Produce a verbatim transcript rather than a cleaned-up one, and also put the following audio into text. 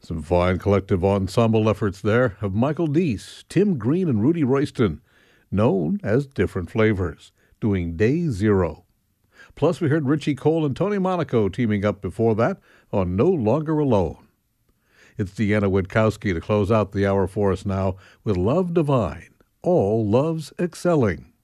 Some fine collective ensemble efforts there of Michael Deese, Tim Green, and Rudy Royston, known as Different Flavors, doing Day Zero. Plus, we heard Richie Cole and Tony Monaco teaming up before that on No Longer Alone. It's Deanna Witkowski to close out the hour for us now with Love Divine, All Loves Excelling.